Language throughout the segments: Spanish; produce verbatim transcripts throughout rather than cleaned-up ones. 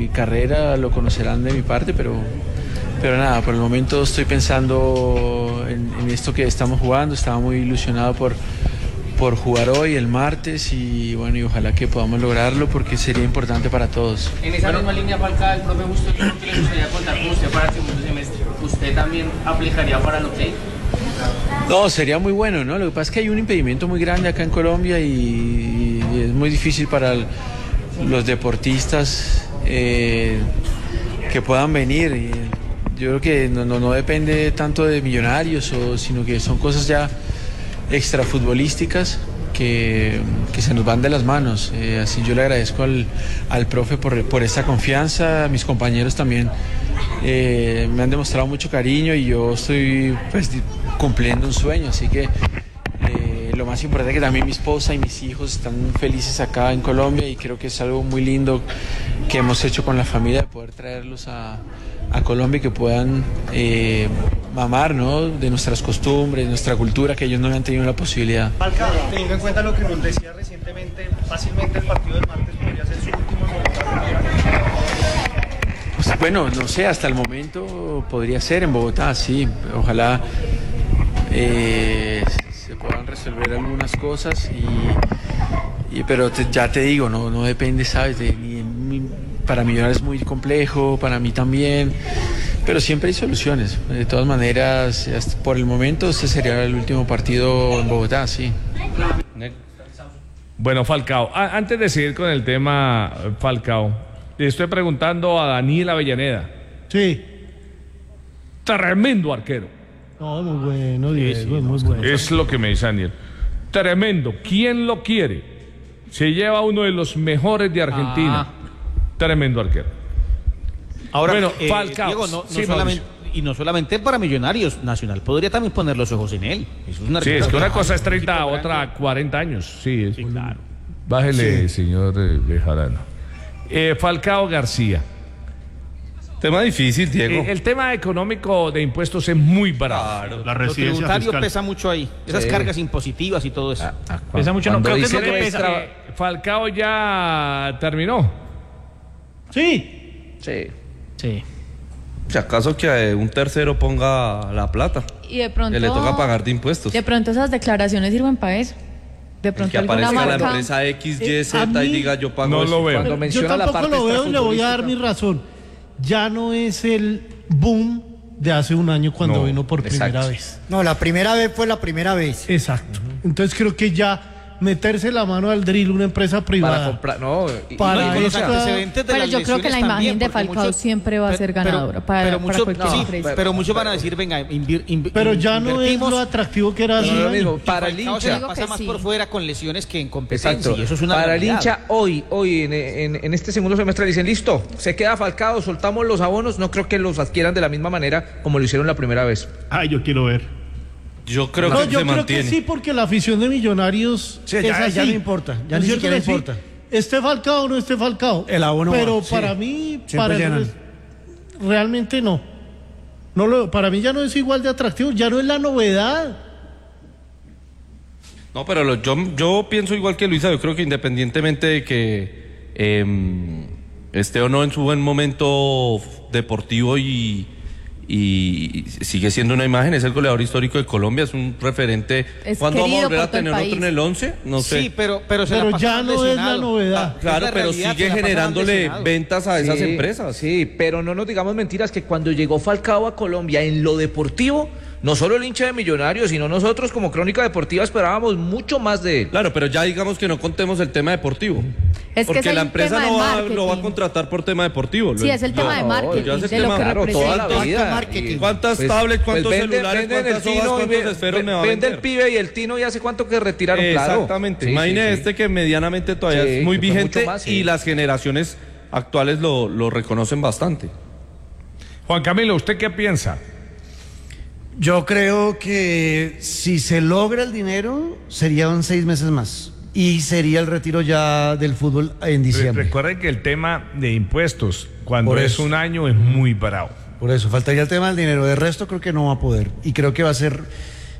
mi carrera lo conocerán de mi parte, pero, pero nada, por el momento estoy pensando en, en esto que estamos jugando. Estaba muy ilusionado por, por jugar hoy, el martes, y bueno, y ojalá que podamos lograrlo porque sería importante para todos. En esa bueno, misma línea, Falcao, el profe Justo dijo que le gustaría contar con usted para el segundo semestre. ¿Usted también aplicaría para lo que? No, sería muy bueno, ¿no? Lo que pasa es que hay un impedimento muy grande acá en Colombia y, y es muy difícil para el, los deportistas eh, que puedan venir. Y yo creo que no, no, no depende tanto de Millonarios, o, sino que son cosas ya extrafutbolísticas que, que se nos van de las manos. Eh, así yo le agradezco al, al profe por, por esta confianza. A mis compañeros también eh, me han demostrado mucho cariño y yo estoy pues cumpliendo un sueño, así que eh, lo más importante es que también mi esposa y mis hijos están felices acá en Colombia, y creo que es algo muy lindo que hemos hecho con la familia, de poder traerlos a, a Colombia y que puedan eh, mamar, ¿no?, de nuestras costumbres, de nuestra cultura, que ellos no habían tenido la posibilidad. Falcao, teniendo en cuenta lo que nos decía recientemente, fácilmente el partido del martes podría ser su último en Bogotá. Pues, bueno, no sé, hasta el momento podría ser en Bogotá, sí. Ojalá eh, se puedan resolver algunas cosas, y, y pero te, ya te digo, no, no depende, ¿sabes? De, ni, ni, para Millonarios es muy complejo, para mí también, pero siempre hay soluciones. De todas maneras, hasta por el momento este sería el último partido en Bogotá, sí. Bueno, Falcao, a, antes de seguir con el tema, Falcao, le estoy preguntando a Daniel Avellaneda. Sí. Tremendo arquero. No, muy bueno, Diego, sí, sí, muy bueno. Es lo que me dice Daniel. Tremendo. ¿Quién lo quiere? Se lleva uno de los mejores de Argentina. Ah. Tremendo arquero. Ahora, bueno, eh, Falcao. Diego, no, no sí, solamente, y no solamente para Millonarios, Nacional podría también poner los ojos en él. Es una sí, es que una cosa es treinta, otra cuarenta años. Sí, es, sí claro. Bájele, sí. señor eh, Bejarano. Eh, Falcao García. Tema difícil, Diego. Eh, el tema económico de impuestos es muy barato. Claro, la residencia Lo tributario fiscal pesa mucho ahí. Esas sí. cargas impositivas y todo eso. Ah, ah, pesa mucho, no creo que es lo que pesa. Eh, Falcao ya terminó. Sí. Sí. Sí. Si acaso que un tercero ponga la plata. Y de pronto. Que le toca pagar de impuestos. De pronto esas declaraciones sirven para eso. De pronto que aparezca marca, la empresa X, Y, Z mí, y diga yo pago no eso. Lo veo. Cuando menciona yo tampoco la parte lo veo y le voy a dar mi razón. Ya no es el boom de hace un año cuando no, vino por primera exacto. vez. No, la primera vez fue la primera vez. Exacto. Uh-huh. Entonces creo que ya meterse la mano al drill una empresa privada. Para comprar, no. Y, para no, y los antecedentes de pero las yo creo que la imagen también, de Falcao mucho, siempre va a ser ganadora. Pero, para, pero, para mucho, no, sí, pero muchos van a decir, venga, invir, invir, pero ya no es lo atractivo que era. No, no, mismo, para el hincha pasa más sí. por fuera con lesiones que en competencia. Exacto. Y eso es una para realidad. el hincha hoy, hoy en, en, en este segundo semestre dicen listo, se queda Falcao, soltamos los abonos. No creo que los adquieran de la misma manera como lo hicieron la primera vez. Ay, yo quiero ver. Yo creo no, que yo se creo mantiene. que sí, porque la afición de Millonarios sí, es ya, así. ya no importa, ya ¿No ni siquiera sí? importa. Esté Falcao o no esté Falcao. El abono pero va, para sí. mí, Siempre para llenan. realmente no. No lo, para mí ya no es igual de atractivo, ya no es la novedad. No, pero lo, yo, yo pienso igual que Luisa. Yo creo que independientemente de que eh, esté o no en su buen momento deportivo y y sigue siendo una imagen, es el goleador histórico de Colombia, es un referente. Es ¿Cuándo vamos a volver a tener país. otro en el once? No sé. Sí, pero, pero, se pero la ya no lesionado. es la novedad. Ah, claro, pero sigue generándole ventas a esas sí, empresas. Sí, pero no nos digamos mentiras que cuando llegó Falcao a Colombia en lo deportivo, no solo el hincha de Millonarios, sino nosotros como Crónica Deportiva esperábamos mucho más de él. Claro, pero ya digamos que no contemos el tema deportivo. Es porque que es la empresa no va, lo va a contratar por tema deportivo. Sí, es el tema no, de marketing. Ya es el de tema, lo que claro, representa. toda la vida. Marketing. ¿Cuántas pues, tablets, cuántos pues vende, celulares, venden cuántas el sogas, tino, cuántos esferos me va a vende vender? El pibe y el Tino y hace cuánto que retiraron, exactamente. Claro. Imagine sí, sí, este sí. que medianamente todavía sí, es muy vigente más, sí. y las generaciones actuales lo, lo reconocen bastante. Juan Camilo, ¿usted qué piensa? Yo creo que si se logra el dinero, serían seis meses más. Y sería el retiro ya del fútbol en diciembre. Recuerden que el tema de impuestos, cuando Por es eso. un año, es muy bravo. Por eso, faltaría el tema del dinero. De resto, creo que no va a poder. Y creo que va a ser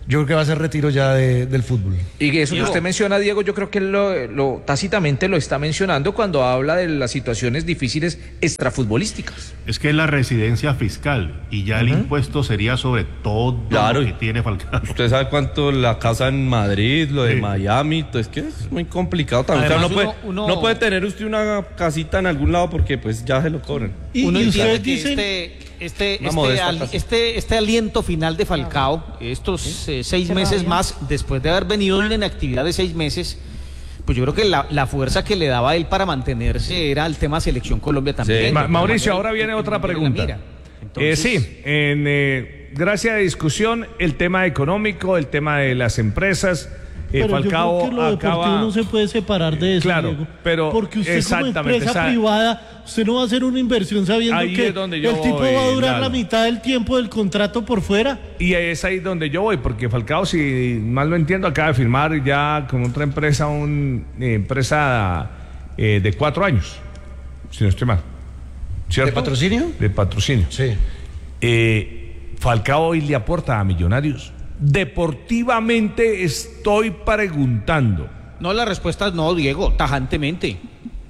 Yo creo que va a ser retiro ya de, del fútbol. Y eso que usted menciona, Diego, yo creo que él lo, lo tácitamente lo está mencionando cuando habla de las situaciones difíciles extrafutbolísticas. Es que es la residencia fiscal y ya el uh-huh. impuesto sería sobre todo claro, lo que tiene Falcao. Usted sabe cuánto la casa en Madrid, lo de sí. Miami, es que es muy complicado también. Además, o sea, no, uno, puede, uno... no puede tener usted una casita en algún lado porque pues ya se lo cobran. Y, uno y entiende que dicen... este... Este, este, al, este, este aliento final de Falcao, estos eh, seis meses más, después de haber venido en inactividad de seis meses, pues yo creo que la, la fuerza que le daba a él para mantenerse era el tema Selección Colombia también. Sí. Ma Mauricio, ahora viene otra pregunta. Entonces... Eh, sí, en eh, gracia de discusión, el tema económico, el tema de las empresas. Eh, pero Falcao yo creo que lo deportivo acaba... no se puede separar de eso, claro, Diego, pero porque usted como empresa esa... privada, usted no va a hacer una inversión sabiendo ahí que es donde yo el tipo voy, va a durar claro. la mitad del tiempo del contrato por fuera. Y es ahí donde yo voy, porque Falcao, si mal lo entiendo, acaba de firmar ya con otra empresa, una eh, empresa eh, de cuatro años, si no estoy mal. ¿Cierto? ¿De patrocinio? De patrocinio. Sí. Eh, Falcao hoy le aporta a Millonarios. Deportivamente estoy preguntando. No, la respuesta es no, Diego, tajantemente.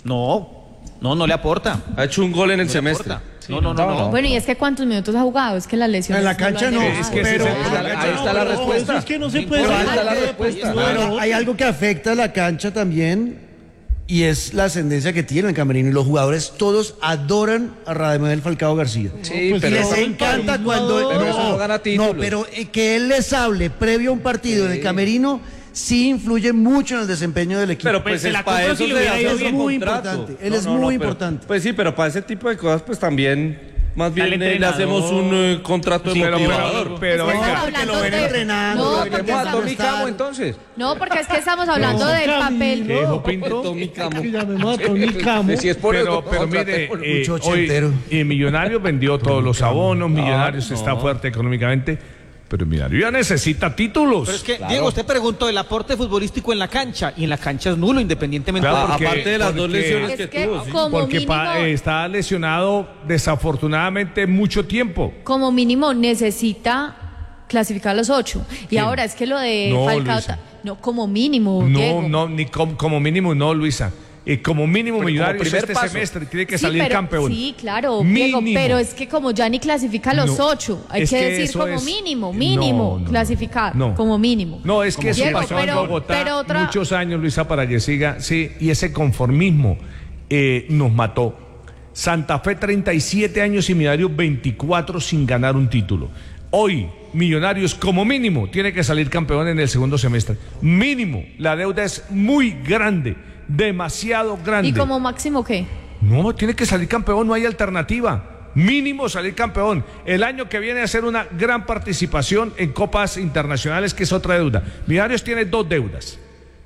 No, no, no le aporta. Ha hecho un gol en el no semestre. Sí, no, no, no, no, no. Bueno, y es que ¿cuántos minutos ha jugado? Es que la lesión. En la cancha no. Es que pero, sí, ahí está la respuesta. Es que no se puede. Pero ahí está la respuesta. Pero hay algo que afecta a la cancha también. Y es la ascendencia que tiene el camerino. Y los jugadores todos adoran a Radamel Falcao García. Sí, pues pero les encanta cuando... Pero no, eso no gana títulos. No, pero eh, que él les hable previo a un partido sí. en el camerino sí influye mucho en el desempeño del equipo. Pero pues, pues el para eso si le él es muy importante. Él no, es no, muy no, importante. Pero, pues sí, pero para ese tipo de cosas pues también... Más bien eh, le hacemos un uh, contrato sí, de pero, motivador. Pero, pero venga, porque lo ven entrenando. No, porque porque estamos... Tommy Camo, entonces. No, porque es que estamos hablando no, del papel. ¿Qué dijo Pinto? Tommy Camo. Tommy Camo. Si es por pero, eso, pero mire, eh, hoy eh, Millonarios vendió todos los abonos, Millonarios ah, no. está fuerte económicamente. Pero Millonarios ya necesita títulos. Pero es que, claro. Diego, usted preguntó el aporte futbolístico en la cancha, y en la cancha es nulo, independientemente claro, porque, aparte de las porque, dos lesiones que, que tuvo. Sí. Porque mínimo, pa, eh, está lesionado desafortunadamente mucho tiempo. Como mínimo necesita clasificar a los ocho. Y sí. ahora es que lo de no, Falcao, Luisa. no, como mínimo. No, Diego. no, ni com, como mínimo no, Luisa. Eh, como mínimo pero Millonarios como este paso. semestre tiene que sí, salir pero, campeón. Sí, claro, mínimo. Diego, pero es que como ya ni clasifica a los no, ocho, hay que, que decir como es... mínimo, mínimo, no, no, clasificar, no. como mínimo. No, es que como eso pasó pero, en Bogotá pero otra... muchos años, Luisa Parallesiga, sí, y ese conformismo eh, nos mató. Santa Fe treinta y siete años y Millonarios veinticuatro sin ganar un título. Hoy, Millonarios como mínimo tiene que salir campeón en el segundo semestre. Mínimo, la deuda es muy grande. Demasiado grande. ¿Y como máximo qué? No, tiene que salir campeón, no hay alternativa. Mínimo salir campeón. El año que viene a hacer una gran participación en copas internacionales, que es otra deuda. Millonarios tiene dos deudas.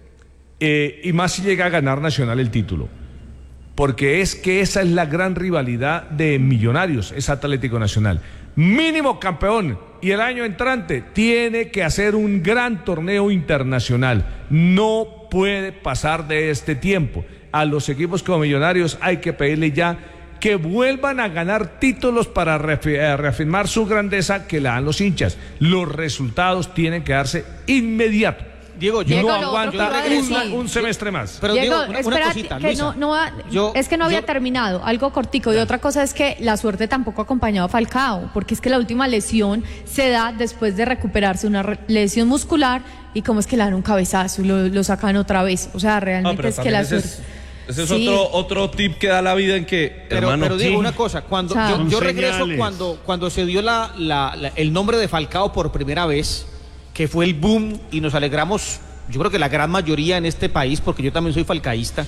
Eh, y más si llega a ganar Nacional el título. Porque es que esa es la gran rivalidad de Millonarios, es Atlético Nacional. Mínimo campeón. Y el año entrante tiene que hacer un gran torneo internacional. No puede pasar de este tiempo. A los equipos como Millonarios hay que pedirle ya que vuelvan a ganar títulos para reafirmar su grandeza que la dan los hinchas. Los resultados tienen que darse inmediato. Diego, yo Diego, no aguanta un, un semestre más. Pero Diego, Diego, una, espera, una cosita, que Luisa. no, no va, yo, es que no había yo, terminado, algo cortico. Y otra cosa es que la suerte tampoco ha acompañado a Falcao, porque es que la última lesión se da después de recuperarse una re lesión muscular, y como es que le dan un cabezazo y lo, lo sacan otra vez. O sea, realmente no, es que la suerte... Es... Ese es sí. otro, otro tip que da la vida en que, pero, hermano... Pero digo una cosa, cuando yo, yo regreso cuando, cuando se dio la, la, la, el nombre de Falcao por primera vez, que fue el boom, y nos alegramos, yo creo que la gran mayoría en este país, porque yo también soy falcaísta,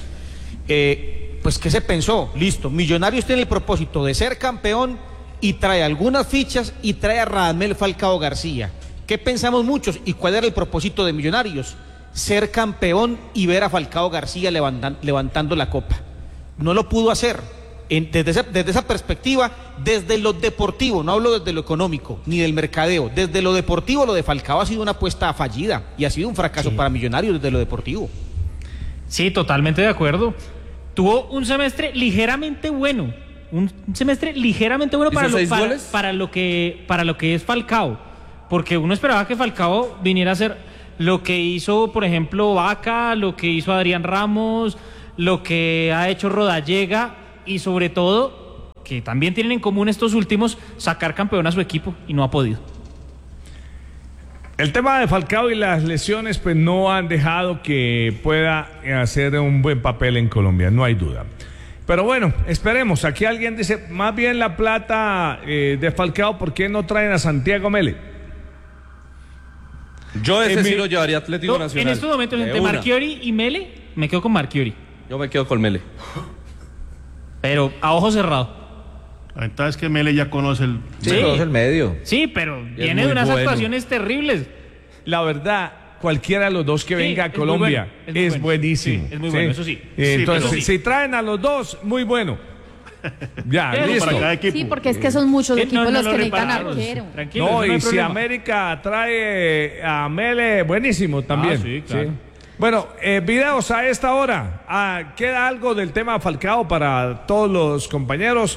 eh, pues ¿qué se pensó? Listo, Millonarios tiene el propósito de ser campeón y trae algunas fichas y trae a Radamel Falcao García. ¿Qué pensamos muchos? ¿Y cuál era el propósito de Millonarios? Ser campeón y ver a Falcao García levantan, levantando la copa. No lo pudo hacer. En, desde, esa, desde esa perspectiva, desde lo deportivo, no hablo desde lo económico ni del mercadeo, desde lo deportivo, lo de Falcao ha sido una apuesta fallida y ha sido un fracaso sí. para Millonarios desde lo deportivo. Sí, totalmente de acuerdo. Tuvo un semestre ligeramente bueno, un semestre ligeramente bueno para lo, para, para lo que para lo que es Falcao. porque uno esperaba que Falcao viniera a hacer lo que hizo, por ejemplo, Vaca, lo que hizo Adrián Ramos, lo que ha hecho Rodallega y sobre todo, que también tienen en común estos últimos, sacar campeón a su equipo y no ha podido. El tema de Falcao y las lesiones pues no han dejado que pueda hacer un buen papel en Colombia, no hay duda. Pero bueno, esperemos. Aquí alguien dice, más bien la plata eh, de Falcao, ¿por qué no traen a Santiago Mele? Yo ese Eh, sí mi- lo llevaría a Atlético No, Nacional. en estos momentos, De entre una. Marchiori y Mele, me quedo con Marchiori. Yo me quedo con Mele. Pero a ojo cerrado. La ventaja es que Mele ya conoce el... Sí, conoce el medio. Sí, pero es viene muy de unas bueno. actuaciones terribles. La verdad, cualquiera de los dos que Sí, venga a es muy Colombia bueno, es muy es bueno. buenísimo. Sí, es muy bueno, eso sí. Eh, Entonces, Sí, pero- si traen a los dos, muy bueno. Ya, Eso listo. para cada equipo. Sí, porque es que son muchos Sí, equipos no, no los lo que necesitan reparamos. arquero. Tranquilo, No, eso no y hay si problema. América trae a Mele, buenísimo también. Ah, sí, claro. Bueno, eh, videos a esta hora. Ah, ¿queda algo del tema Falcao para todos los compañeros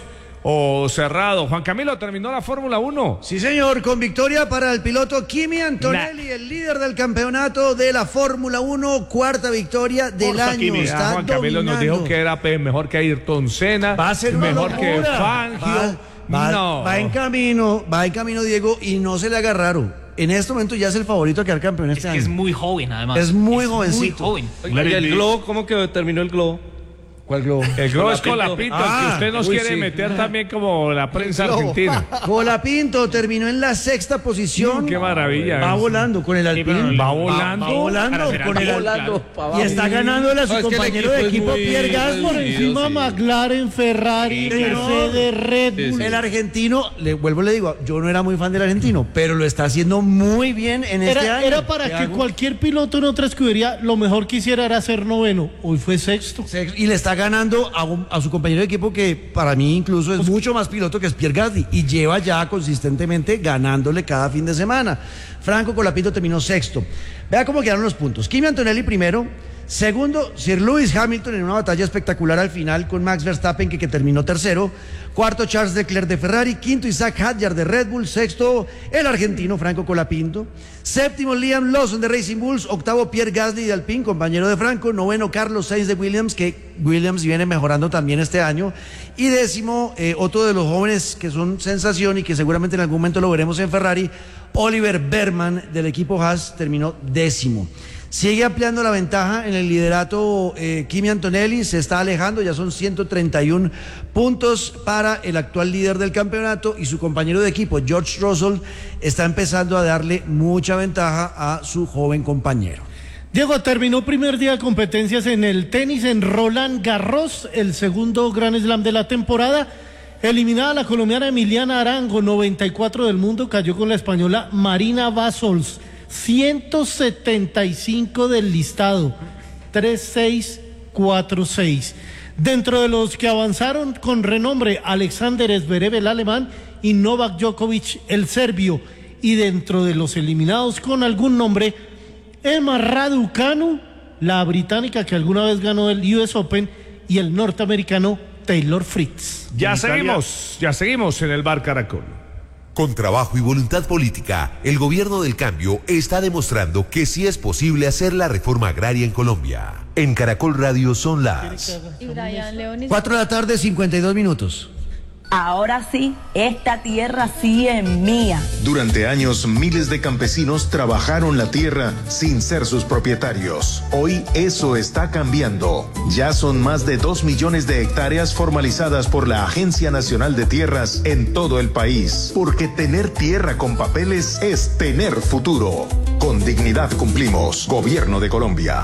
o cerrado? Juan Camilo, ¿terminó la Fórmula uno? Sí, señor, con victoria para el piloto Kimi Antonelli, el líder del campeonato de la Fórmula uno, cuarta victoria del Forza, año. Kimi. Está Juan Camilo nos dijo dominando. que era pe- mejor que Ayrton Senna, Va a ser una mejor que locura. Fangio. Va, va- no. va en camino, va en camino, Diego, y no se le agarraron. En este momento ya es el favorito a quedar campeón Es este que año. es muy joven, además. Es muy jovencito. Muy joven. Oiga, ¿y el globo? ¿Cómo que terminó el globo? ¿Cuál globo? El globo es Colapinto. Colapinto, Ah, el que usted nos uy, quiere sí. meter también como la prensa Globo. argentina. Colapinto terminó en la sexta posición. Mm, qué maravilla. Va volando con el Sí, pero Alpine. no- Va va- volando. Va volando Para ser con el alpine, Alpine. claro. Y está ganándole a su No, es que el compañero de equipo es equipo muy Pierre Gasly. Por reducido, encima sí. McLaren, Ferrari, Sí, claro. Mercedes, Red Sí, Bull. sí. El argentino, le vuelvo le digo, yo no era muy fan del argentino, pero lo está haciendo muy bien en este Era, año. era para ¿Qué que hago? cualquier piloto en otra escudería lo mejor que hiciera era ser noveno. Hoy fue sexto. Sex- Y le está ganando a, un- a su compañero de equipo que para mí incluso es mucho más piloto que es Pierre Gasly y lleva ya consistentemente ganándole cada fin de semana. Franco Colapinto terminó sexto. Vea cómo quedaron los puntos. Kimi Antonelli primero. Segundo, Sir Lewis Hamilton en una batalla espectacular al final con Max Verstappen que, que terminó tercero. Cuarto, Charles Leclerc de Ferrari. Quinto, Isaac Hadjar de Red Bull. Sexto, el argentino Franco Colapinto. Séptimo, Liam Lawson de Racing Bulls. Octavo, Pierre Gasly de Alpine, compañero de Franco. Noveno, Carlos Sainz de Williams, que Williams viene mejorando también este año. Y décimo, eh, otro de los jóvenes que son sensación y que seguramente en algún momento lo veremos en Ferrari, Oliver Berman del equipo Haas, terminó décimo. Sigue ampliando la ventaja en el liderato eh, Kimi Antonelli, se está alejando, ya son ciento treinta y uno puntos para el actual líder del campeonato y su compañero de equipo, George Russell, está empezando a darle mucha ventaja a su joven compañero. Diego, terminó primer día de competencias en el tenis en Roland Garros, el segundo Grand Slam de la temporada. Eliminada la colombiana Emiliana Arango, noventa y cuatro del mundo, cayó con la española Marina Basols, ciento setenta y cinco del listado, tres seis cuatro seis. Dentro de los que avanzaron con renombre, Alexander Zverev, el alemán, y Novak Djokovic, el serbio. Y dentro de los eliminados con algún nombre, Emma Raducanu, la británica que alguna vez ganó el U S Open, y el norteamericano Taylor Fritz. Ya En Italia- seguimos, ya seguimos en el Bar Caracol. Con trabajo y voluntad política, el gobierno del cambio está demostrando que sí es posible hacer la reforma agraria en Colombia. En Caracol Radio son las Y Brian Leones. Cuatro de la tarde, cincuenta y dos minutos. Ahora sí, esta tierra sí es mía. Durante años, miles de campesinos trabajaron la tierra sin ser sus propietarios. Hoy eso está cambiando. Ya son más de dos millones de hectáreas formalizadas por la Agencia Nacional de Tierras en todo el país. Porque tener tierra con papeles es tener futuro. Con dignidad cumplimos. Gobierno de Colombia.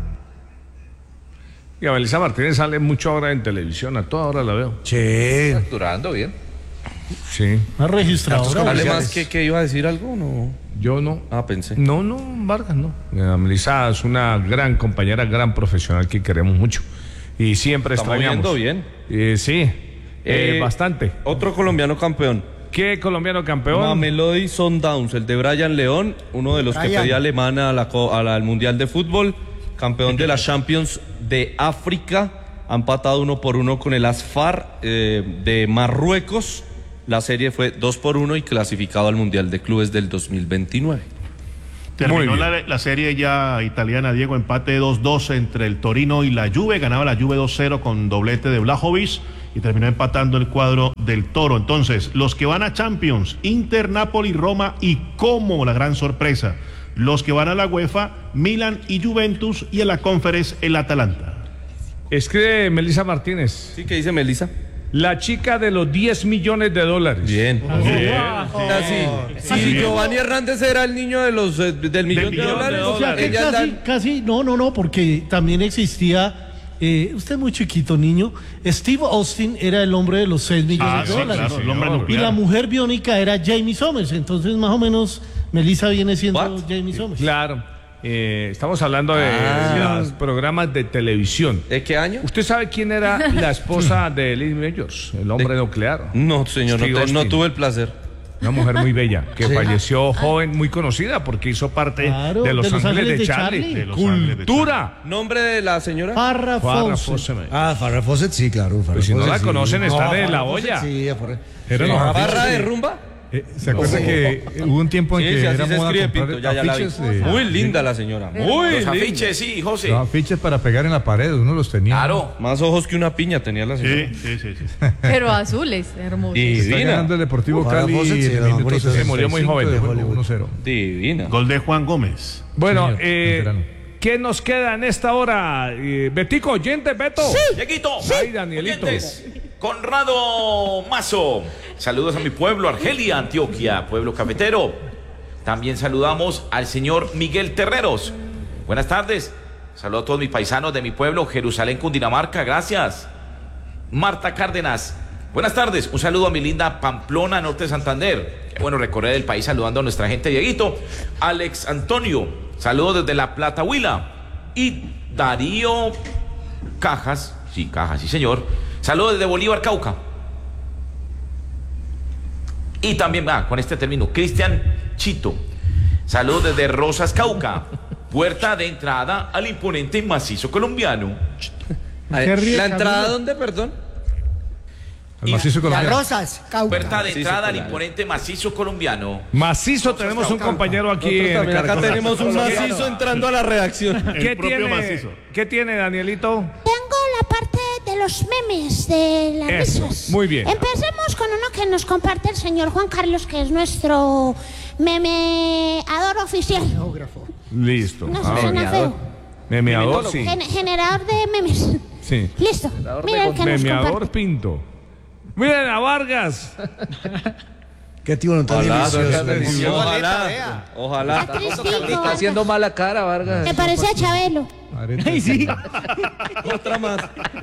Y a Melissa Martínez sale mucho ahora en televisión, a toda hora la veo. Sí. Facturando bien. Sí. Una registradora. ¿Vale más que, que iba a decir algo? No. Yo no. Ah, pensé. No, no, Vargas, no. Eh, Melissa es una gran compañera, gran profesional que queremos mucho. Y siempre Estamos extrañamos. yendo bien. Eh, sí, eh, Eh, bastante. Otro colombiano campeón. ¿Qué colombiano campeón? Mamelody Sundowns, el de Brian León, uno de los que Brian. pedía Alemania a la, co- a la- al Mundial de Fútbol, campeón de la Champions de África, ha empatado uno por uno con el Asfar eh, de Marruecos la serie fue dos por uno y clasificado al Mundial de Clubes del dos mil veintinueve. Terminó la, la serie ya italiana, Diego, empate dos dos entre el Torino y la Juve, ganaba la Juve dos cero con doblete de Vlahovic y terminó empatando el cuadro del Toro. Entonces, los que van a Champions, Inter, Napoli, Roma y como la gran sorpresa, los que van a la UEFA, Milan y Juventus, y a la Conference el Atalanta. Escribe Melissa Martínez. Sí, ¿qué dice Melissa? La chica de los diez millones de dólares. Bien. Oh, Bien. oh, Sí, sí, sí, Giovanni Hernández era el niño de los eh, del millón de, millón dólares. de dólares. O sea, que Ella casi, dan- casi, no, no, no, porque también existía, eh, usted es muy chiquito, niño, Steve Austin era el hombre de los seis millones Ah, de sí, dólares. claro, el hombre y nuclear. la mujer biónica era Jamie Somers, entonces más o menos Melissa viene siendo What? Jamie Somers. Claro. Eh, estamos hablando de Ah. los programas de televisión. ¿De qué año? ¿Usted sabe quién era la esposa de Lee Majors, el hombre De- nuclear? No, señor, no, Steve te- no Austin. tuve el placer. Una mujer muy bella, que Sí. falleció joven, muy conocida, porque hizo parte Claro, de Los, de Los Ángeles, Ángeles de de Charlie. Charlie. De Los Ángeles de ¡Cultura! ¿Nombre de la señora? Farrah Farrah Fawcett. Fawcett. Ah, Farrah Fawcett, sí, claro. Farrah Pues si no Fawcett, la sí. conocen, está de Farrah la Fawcett, olla. Sí, Farrah- Era sí. los ¿Barra afiches de de- rumba? Eh, ¿Se acuerda que hubo un tiempo en Sí, que sí, así era se moda escribe, comprar Pinto, ya, ya la vi. afiches de- Muy linda la señora, muy Los linda. afiches, sí, José. los afiches para pegar en la pared, uno los tenía. Claro. Más ojos que una piña tenía la señora. Sí, sí, sí, sí. Pero azules, hermosos. Está Divina. ganando el Deportivo Farrah Cali Fawcett, sí, en el era minuto bonito. sesenta y Se murió muy cinco joven. de juego, Hollywood. uno cero. Divina. Gol de Juan Gómez. Bueno, Señor, eh, veterano. ¿qué nos queda en esta hora? Eh, Betico, oyente, Beto. Dieguito. Ay, Danielito. Oyentes, Conrado Mazo. Saludos a mi pueblo, Argelia, Antioquia, pueblo cafetero. También saludamos al señor Miguel Terreros. Buenas tardes. Saludo a todos mis paisanos de mi pueblo, Jerusalén, Cundinamarca. Gracias. Marta Cárdenas. Buenas tardes. Un saludo a mi linda Pamplona, norte de Santander. Qué bueno recorrer el país saludando a nuestra gente, Dieguito. Alex Antonio. Saludos desde La Plata, Huila. Y Darío Cajas. Sí, Cajas, sí, señor. Saludos desde Bolívar, Cauca. Y también, ah, con este término, Cristian Chito. Saludos desde Rosas, Cauca. Puerta de entrada al imponente macizo colombiano. ¿La entrada dónde, perdón? Al macizo colombiano. Rosas, Cauca. Puerta de Macizo entrada al colombiano. imponente macizo colombiano. Macizo, tenemos un compañero aquí. Nosotros en también acá Caracol. tenemos un macizo entrando a la redacción. ¿Qué El propio tiene, macizo. ¿Qué tiene, Danielito? Tengo la parte de los memes, de las Eso, risas. muy bien. Empecemos con uno que nos comparte el señor Juan Carlos, que es nuestro memeador oficial. Listo. No, Ah, suena feo. Memeador, sí. Gen- generador de memes. Sí. Listo. Mira el que nos Memeador comparte. Pinto. Miren a Vargas. Qué tío tan Ojalá, delicioso. ojalá, ojalá. Está haciendo mala cara, Vargas. Me parece a Chabelo. Ay, sí. Otra más.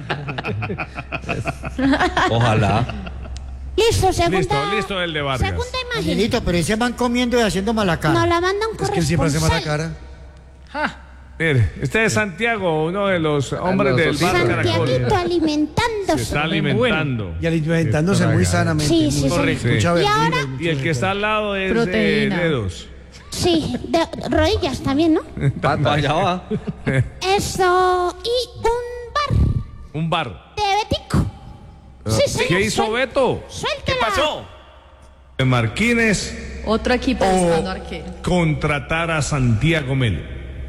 Ojalá. Listo, segunda. Listo, listo el de Vargas. Segunda imagen. Danielito, pero ese van comiendo y haciendo mala cara. Nos la manda un Es que él siempre hace mala corresponsal. cara. Mire, este es Santiago, uno de los hombres del bar Caracol. Santiaguito alimentándose. Se está alimentando. Y alimentándose muy sanamente. Sí, sí, muy- sí. Correcto. mucha Y verdura ahora- mucho Y el que está al lado es de Proteína. dedos. Sí, de rodillas también, ¿no? Para allá va. Eso. Y un bar Un bar. de Betico. Sí, señor. ¿Qué hizo Suel- Beto? Suéltela. ¿Qué pasó? De Marquines Otro equipo o buscando arquero. contratar a Santiago Melo.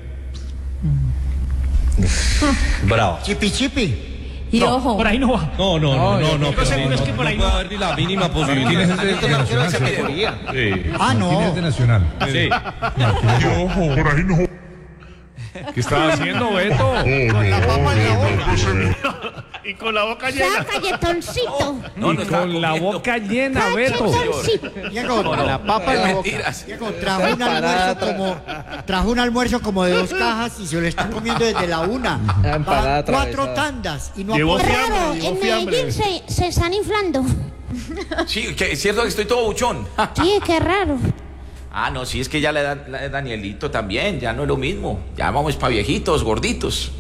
Bravo. Chipi chipi. Y ojo, Por ahí no va. No, no, no, no, no. Lo seguro es que por ahí no no. puede haber ni la mínima posibilidad. Martínez es de, de Nacional. ¿cierto? Sí. Ah, Martínez es de no. Nacional. Sí. ¿Qué estaba haciendo Beto? Y con la boca llena. Saca Cayetoncito. No, Y no estaba con la comiendo. boca llena, Beto. Cayetoncito. Diego, No, no, la papa en la es boca. mentiras. Diego, trajo un almuerzo como trajo un almuerzo como de dos cajas y se lo está comiendo desde la una. La empanada Va cuatro atravesada. tandas y no Llevó aporta. fiambre, Raro, llevó en fiambre. Medellín se, se están inflando. Sí, que es cierto que estoy todo buchón. Sí, qué raro. Ah, no, sí, es que ya la edad la de Danielito también, ya no es lo mismo. Ya vamos para viejitos, gorditos.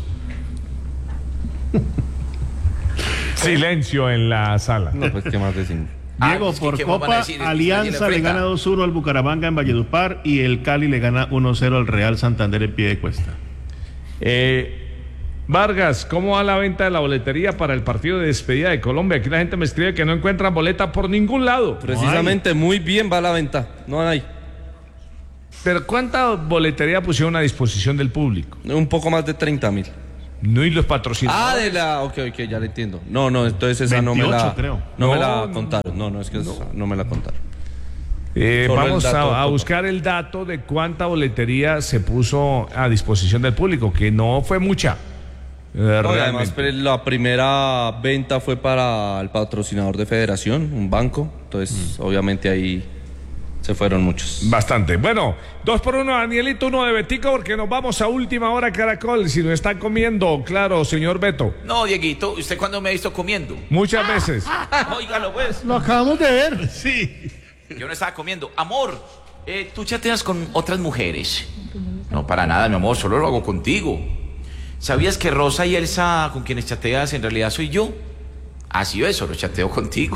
Silencio en la sala. No, pues qué más decimos. Diego, Ah, es que por ¿qué más van a Copa, decir? Nadie Alianza le le enfrenta. gana dos uno al Bucaramanga en Valledupar y el Cali le gana uno cero al Real Santander en pie de cuesta. Eh, Vargas, ¿cómo va la venta de la boletería para el partido de despedida de Colombia? Aquí la gente me escribe que no encuentran boleta por ningún lado. Precisamente, no muy bien va la venta, no hay. ¿Pero cuánta boletería pusieron a disposición del público? Un poco más de treinta mil. No, y los patrocinadores. Ah, de la... Ok, ok, ya le entiendo. No, no, entonces esa no me la... creo. No, No, me la no, contaron. No, no, es que no, esa no me la contaron. Eh, Solo el vamos dato, a, a buscar el dato de cuánta boletería se puso a disposición del público, que no fue mucha. Eh, No, y además, realmente. pero la primera venta fue para el patrocinador de Federación, un banco. Entonces, Mm. obviamente ahí se fueron muchos. Bastante. Bueno, dos por uno, Danielito, uno de Betico, porque nos vamos a última hora, Caracol. Si nos están comiendo, claro, señor Beto. No, Dieguito, ¿usted cuándo me ha visto comiendo? Muchas veces. Óigalo, pues. Lo acabamos de ver. Sí. Yo no estaba comiendo. Amor, eh, ¿tú chateas con otras mujeres? No, para nada, mi amor, solo lo hago contigo. ¿Sabías que Rosa y Elsa, con quienes chateas, en realidad soy yo? Así es, solo chateo contigo.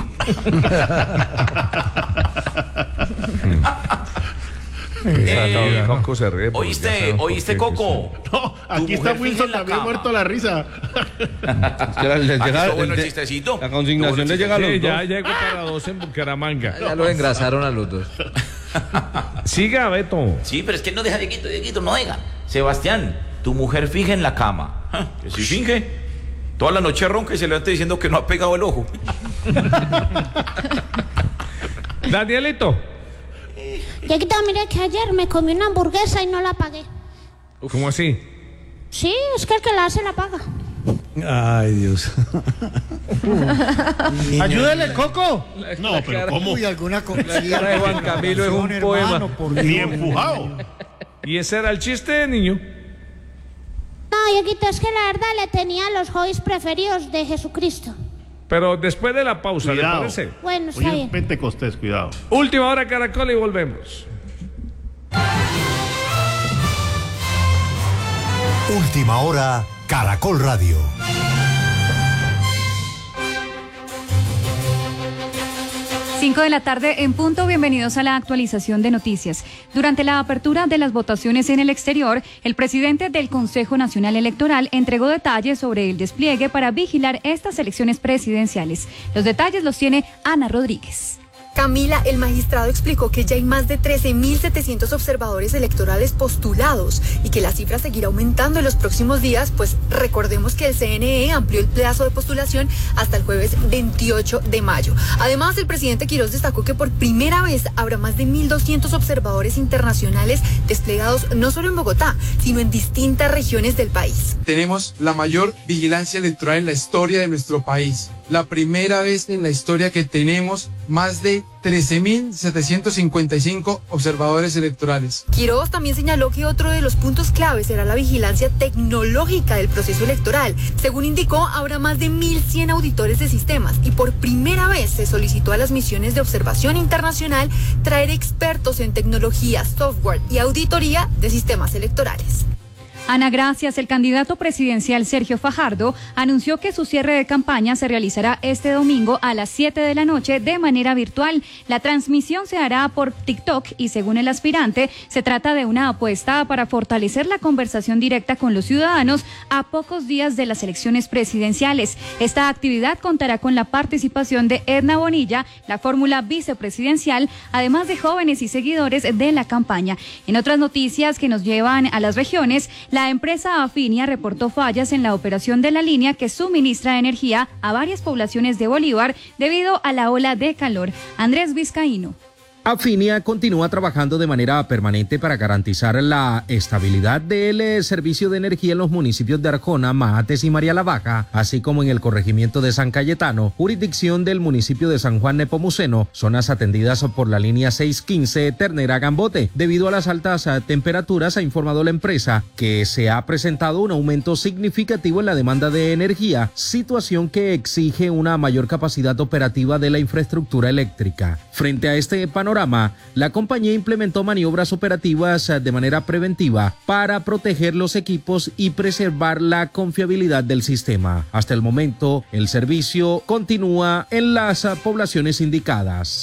Eh, Coco se ríe porque ya ¿Oíste, sabemos por oíste, qué, Coco? No, aquí está mujer Wilson finge la también cama. muerto a la risa. Es que la- les Ah, llega- estuvo bueno el el de- chistecito. La consignación le llega a los Sí, dos. ya llegó para dos en Bucaramanga. Ya lo engrasaron a los dos. Siga, Beto. Sí, pero es que él no deja Dieguito, Dieguito, no deja. Sebastián, tu mujer finge en la cama. Ah, que si finge. Toda la noche ronca y se levanta diciendo que no ha pegado el ojo. Danielito. Dieguito, mire que ayer me comí una hamburguesa y no la pagué. ¿Cómo así? Sí, es que el que la hace la paga. Ay, Dios. Ayúdele, Coco. No, pero ¿cómo? Uy, alguna cosa. cara de Juan Camilo es un poema. Ni empujado. ¿Y ese era el chiste, niño? No, Dieguito, es que la verdad le tenía los hobbies preferidos de Jesucristo. Pero después de la pausa, ¿le Cuidado. parece? Bueno, está Hoy es bien. Pentecostés, cuidado. Última hora, Caracol, y volvemos. Última hora, Caracol Radio. cinco de la tarde en punto, bienvenidos a la actualización de noticias. Durante la apertura de las votaciones en el exterior, el presidente del Consejo Nacional Electoral entregó detalles sobre el despliegue para vigilar estas elecciones presidenciales. Los detalles los tiene Ana Rodríguez. Camila, el magistrado explicó que ya hay más de trece mil setecientos observadores electorales postulados y que la cifra seguirá aumentando en los próximos días, pues recordemos que el C N E amplió el plazo de postulación hasta el jueves veintiocho de mayo. Además, el presidente Quirós destacó que por primera vez habrá más de mil doscientos observadores internacionales desplegados no solo en Bogotá, sino en distintas regiones del país. Tenemos la mayor vigilancia electoral en la historia de nuestro país. La primera vez en la historia que tenemos más de trece mil setecientos cincuenta y cinco observadores electorales. Quirós también señaló que otro de los puntos claves será la vigilancia tecnológica del proceso electoral. Según indicó, habrá más de mil cien auditores de sistemas y por primera vez se solicitó a las misiones de observación internacional traer expertos en tecnología, software y auditoría de sistemas electorales. Ana, gracias. El candidato presidencial Sergio Fajardo anunció que su cierre de campaña se realizará este domingo a las siete de la noche de manera virtual. La transmisión se hará por TikTok y, según el aspirante, se trata de una apuesta para fortalecer la conversación directa con los ciudadanos a pocos días de las elecciones presidenciales. Esta actividad contará con la participación de Edna Bonilla, la fórmula vicepresidencial, además de jóvenes y seguidores de la campaña. En otras noticias que nos llevan a las regiones, la empresa Afinia reportó fallas en la operación de la línea que suministra energía a varias poblaciones de Bolívar debido a la ola de calor. Andrés Vizcaíno. Afinia continúa trabajando de manera permanente para garantizar la estabilidad del eh, servicio de energía en los municipios de Arjona, Mahates y María la Baja, así como en el corregimiento de San Cayetano, jurisdicción del municipio de San Juan Nepomuceno, zonas atendidas por la línea seiscientos quince Ternera-Gambote. Debido a las altas eh, temperaturas, ha informado la empresa que se ha presentado un aumento significativo en la demanda de energía, situación que exige una mayor capacidad operativa de la infraestructura eléctrica. Frente a este panorama, la compañía implementó maniobras operativas de manera preventiva para proteger los equipos y preservar la confiabilidad del sistema. Hasta el momento, el servicio continúa en las poblaciones indicadas.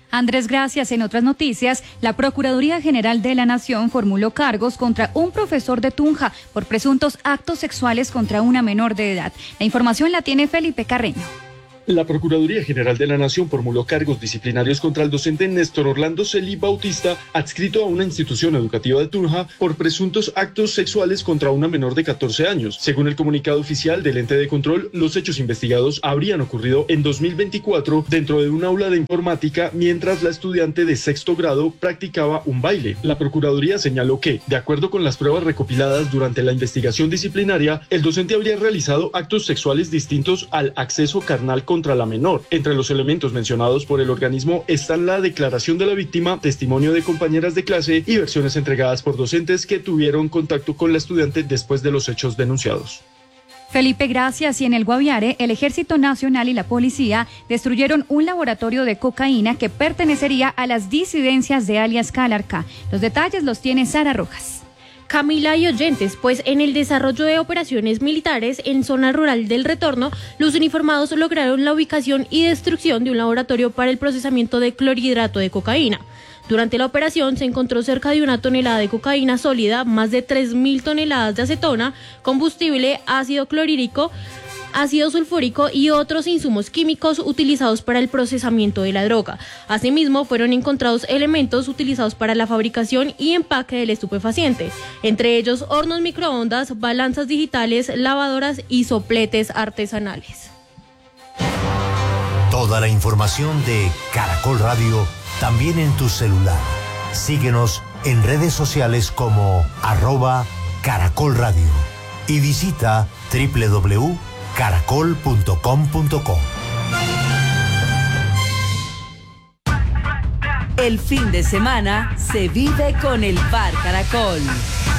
Andrés, gracias. En otras noticias, la Procuraduría General de la Nación formuló cargos contra un profesor de Tunja por presuntos actos sexuales contra una menor de edad. La información la tiene Felipe Carreño. La Procuraduría General de la Nación formuló cargos disciplinarios contra el docente Néstor Orlando Celí Bautista, adscrito a una institución educativa de Tunja, por presuntos actos sexuales contra una menor de catorce años. Según el comunicado oficial del ente de control, los hechos investigados habrían ocurrido en dos mil veinticuatro dentro de un aula de informática mientras la estudiante de sexto grado practicaba un baile. La Procuraduría señaló que, de acuerdo con las pruebas recopiladas durante la investigación disciplinaria, el docente habría realizado actos sexuales distintos al acceso carnal con contra la menor. Entre los elementos mencionados por el organismo están la declaración de la víctima, testimonio de compañeras de clase y versiones entregadas por docentes que tuvieron contacto con la estudiante después de los hechos denunciados. Felipe, gracias. Y en el Guaviare, el Ejército Nacional y la Policía destruyeron un laboratorio de cocaína que pertenecería a las disidencias de alias Calarcá. Los detalles los tiene Sara Rojas. Camila y oyentes, pues en el desarrollo de operaciones militares en zona rural del Retorno, los uniformados lograron la ubicación y destrucción de un laboratorio para el procesamiento de clorhidrato de cocaína. Durante la operación se encontró cerca de una tonelada de cocaína sólida, más de tres mil toneladas de acetona, combustible, ácido clorhídrico, ácido sulfúrico y otros insumos químicos utilizados para el procesamiento de la droga. Asimismo, fueron encontrados elementos utilizados para la fabricación y empaque del estupefaciente, entre ellos hornos microondas, balanzas digitales, lavadoras y sopletes artesanales. Toda la información de Caracol Radio también en tu celular. Síguenos en redes sociales como arroba Caracol Radio y visita doble u doble u doble u punto caracol punto com punto co. El fin de semana se vive con el Bar Caracol.